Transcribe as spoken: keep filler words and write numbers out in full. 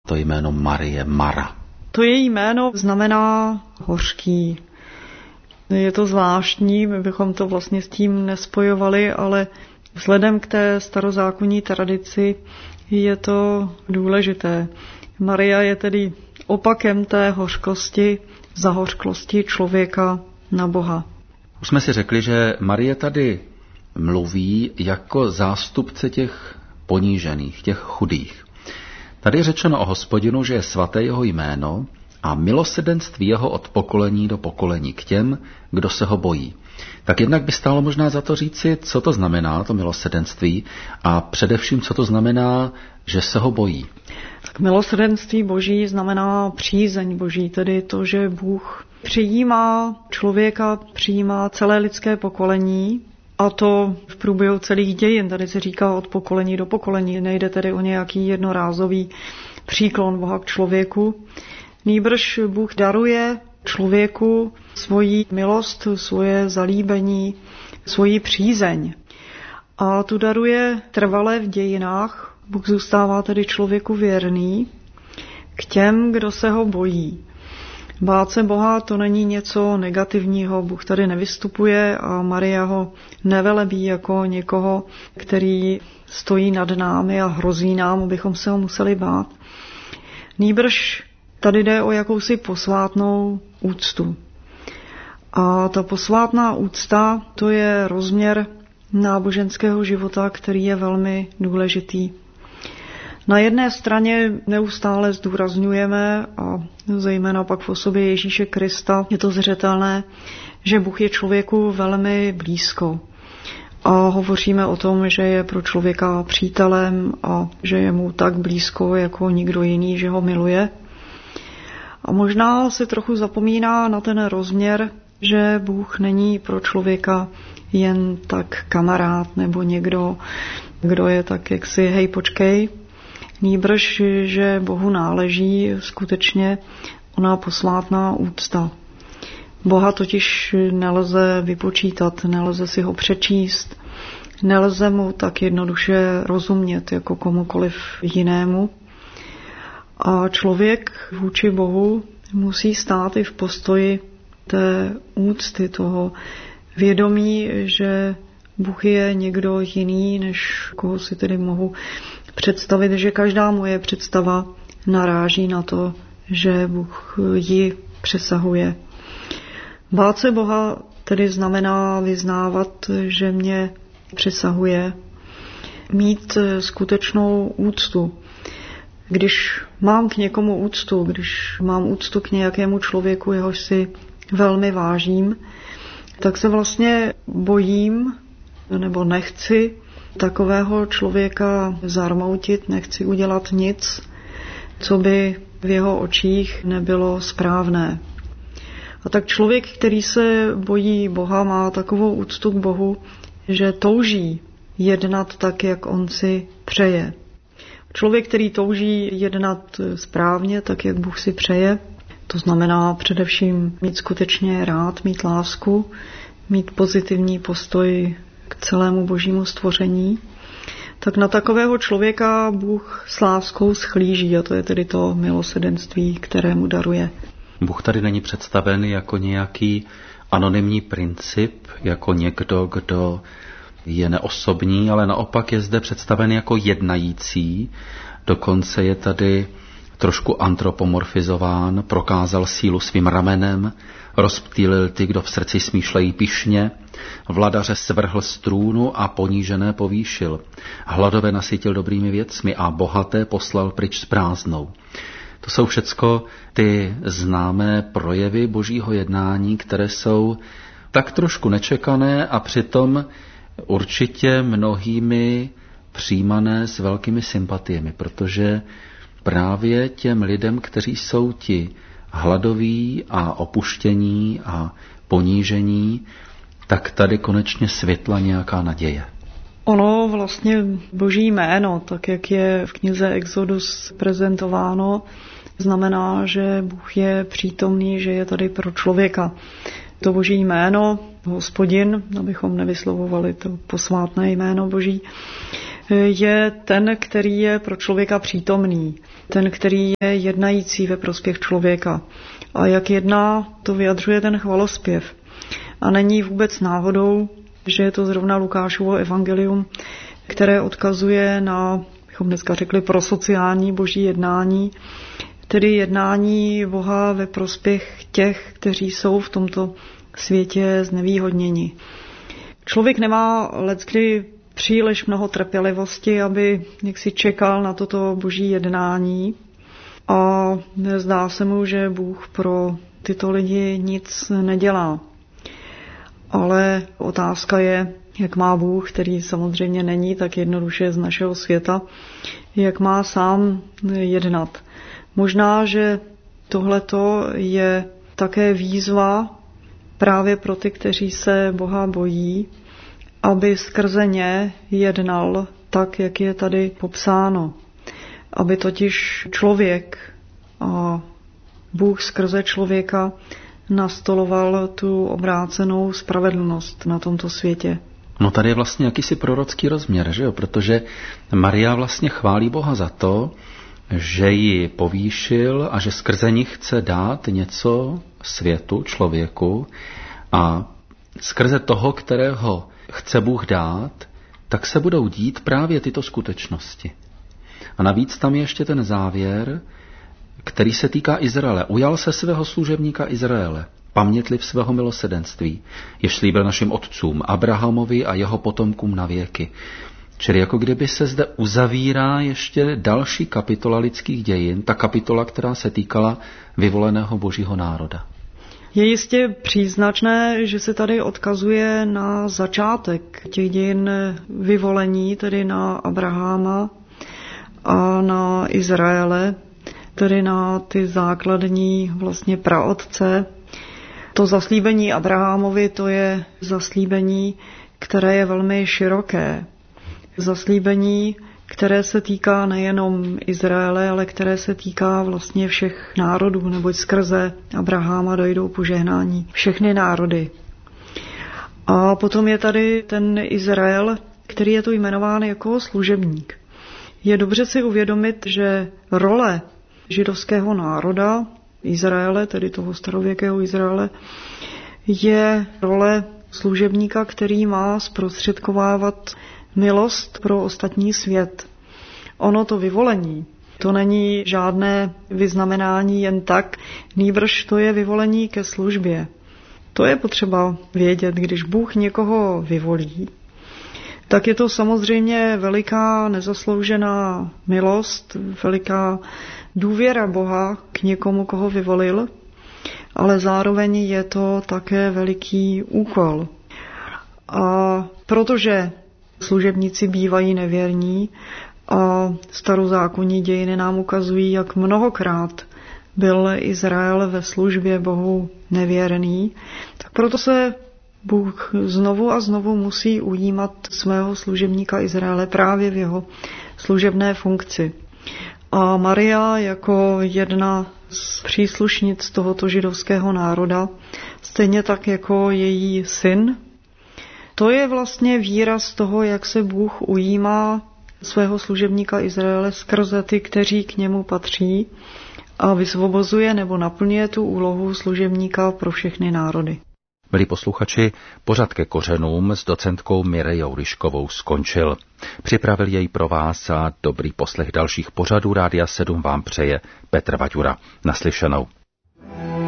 to jméno Marie, Mara? To její jméno znamená hořký. Je to zvláštní, my bychom to vlastně s tím nespojovali, ale vzhledem k té starozákonní tradici je to důležité. Maria je tedy opakem té hořkosti, zahořklosti člověka na Boha. Už jsme si řekli, že Marie tady mluví jako zástupce těch ponížených, těch chudých. Tady je řečeno o Hospodinu, že je svaté jeho jméno a milosrdenství jeho od pokolení do pokolení k těm, kdo se ho bojí. Tak jednak by stálo možná za to říci, co to znamená, to milosrdenství, a především, co to znamená, že se ho bojí. Tak milosrdenství Boží znamená přízeň Boží, tedy to, že Bůh přijímá člověka, přijímá celé lidské pokolení, a to v průběhu celých dějin. Tady se říká od pokolení do pokolení. Nejde tedy o nějaký jednorázový příklon Boha k člověku. Nýbrž Bůh daruje člověku svoji milost, svoje zalíbení, svoji přízeň. A tu daruje trvale v dějinách. Bůh zůstává tedy člověku věrný k těm, kdo se ho bojí. Bát se Boha to není něco negativního. Bůh tady nevystupuje a Maria ho nevelebí jako někoho, který stojí nad námi a hrozí nám, abychom se ho museli bát. Nýbrž tady jde o jakousi posvátnou úctu. A ta posvátná úcta, to je rozměr náboženského života, který je velmi důležitý. Na jedné straně neustále zdůrazňujeme, a zejména pak v osobě Ježíše Krista je to zřetelné, že Bůh je člověku velmi blízko. A hovoříme o tom, že je pro člověka přítelem a že je mu tak blízko jako nikdo jiný, že ho miluje. A možná se trochu zapomíná na ten rozměr, že Bůh není pro člověka jen tak kamarád nebo někdo, kdo je tak jaksi hej počkej, nýbrž, že Bohu náleží skutečně ona posvátná úcta. Boha totiž nelze vypočítat, nelze si ho přečíst, nelze mu tak jednoduše rozumět jako komukoliv jinému. A člověk vůči Bohu musí stát i v postoji té úcty, toho vědomí, že Bůh je někdo jiný, než koho si tedy mohu představit, že každá moje představa naráží na to, že Bůh ji přesahuje. Bát se Boha tedy znamená vyznávat, že mě přesahuje, mít skutečnou úctu. Když mám k někomu úctu, když mám úctu k nějakému člověku, jehož si velmi vážím, tak se vlastně bojím nebo nechci takového člověka zarmoutit, nechci udělat nic, co by v jeho očích nebylo správné. A tak člověk, který se bojí Boha, má takovou úctu k Bohu, že touží jednat tak, jak on si přeje. Člověk, který touží jednat správně, tak, jak Bůh si přeje, to znamená především mít skutečně rád, mít lásku, mít pozitivní postoj k celému božímu stvoření, tak na takového člověka Bůh s láskou schlíží a to je tedy to milosrdenství, které mu daruje. Bůh tady není představen jako nějaký anonymní princip, jako někdo, kdo je neosobní, ale naopak je zde představen jako jednající, dokonce je tady trošku antropomorfizován, prokázal sílu svým ramenem, rozptýlil ty, kdo v srdci smýšlejí pyšně, vladaře svrhl z trůnu a ponížené povýšil, hladové nasytil dobrými věcmi a bohaté poslal pryč s prázdnou. To jsou všecko ty známé projevy božího jednání, které jsou tak trošku nečekané a přitom určitě mnohými přijímané s velkými sympatiemi, protože právě těm lidem, kteří jsou ti hladoví a opuštění a ponížení, tak tady konečně světla nějaká naděje. Ono vlastně boží jméno, tak jak je v knize Exodus prezentováno, znamená, že Bůh je přítomný, že je tady pro člověka. To boží jméno, Hospodin, abychom nevyslovovali to posvátné jméno boží, je ten, který je pro člověka přítomný, ten, který je jednající ve prospěch člověka. A jak jedná, to vyjadřuje ten chvalospěv. A není vůbec náhodou, že je to zrovna Lukášovo evangelium, které odkazuje na, bychom dneska řekli, prosociální boží jednání, tedy jednání Boha ve prospěch těch, kteří jsou v tomto světě znevýhodněni. Člověk nemá leckdy příliš mnoho trpělivosti, aby jaksi čekal na toto boží jednání a zdá se mu, že Bůh pro tyto lidi nic nedělá. Ale otázka je, jak má Bůh, který samozřejmě není tak jednoduše z našeho světa, jak má sám jednat. Možná, že tohleto je také výzva právě pro ty, kteří se Boha bojí, aby skrze ně jednal tak, jak je tady popsáno. Aby totiž člověk a Bůh skrze člověka nastoloval tu obrácenou spravedlnost na tomto světě. No tady je vlastně jakýsi prorocký rozměr, že jo? Protože Maria vlastně chválí Boha za to, že ji povýšil a že skrze ní chce dát něco světu, člověku, a skrze toho, kterého chce Bůh dát, tak se budou dít právě tyto skutečnosti. A navíc tam je ještě ten závěr, který se týká Izraele. Ujal se svého služebníka Izraele, pamětliv svého milosedenství, jež slíbil našim otcům, Abrahamovi a jeho potomkům na věky. Čili jako kdyby se zde uzavírá ještě další kapitola lidských dějin, ta kapitola, která se týkala vyvoleného božího národa. Je jistě příznačné, že se tady odkazuje na začátek těch dějin vyvolení, tedy na Abrahama a na Izraele, tedy na ty základní vlastně praotce. To zaslíbení Abrahamovi, to je zaslíbení, které je velmi široké. Zaslíbení, které se týká nejenom Izraele, ale které se týká vlastně všech národů, neboť skrze Abrahama dojdou požehnání všechny národy. A potom je tady ten Izrael, který je tu jmenován jako služebník. Je dobře si uvědomit, že role židovského národa, Izraele, tedy toho starověkého Izraele, je role služebníka, který má zprostředkovávat milost pro ostatní svět. Ono to vyvolení, to není žádné vyznamenání jen tak, nýbrž to je vyvolení ke službě. To je potřeba vědět, když Bůh někoho vyvolí, tak je to samozřejmě veliká nezasloužená milost, veliká důvěra Boha k někomu, koho vyvolil, ale zároveň je to také veliký úkol. A protože služebníci bývají nevěrní a starozákonní dějiny nám ukazují, jak mnohokrát byl Izrael ve službě Bohu nevěrný, tak proto se Bůh znovu a znovu musí ujímat svého služebníka Izraele právě v jeho služebné funkci. A Maria jako jedna z příslušnic tohoto židovského národa, stejně tak jako její syn, to je vlastně výraz toho, jak se Bůh ujímá svého služebníka Izraele skrze ty, kteří k němu patří, a vysvobozuje nebo naplňuje tu úlohu služebníka pro všechny národy. Milí posluchači, pořad Ke kořenům s docentkou Mirejou Liškovou skončil. Připravil jej pro vás a dobrý poslech dalších pořadů Rádia sedm vám přeje Petr Vaďura. Naslyšenou.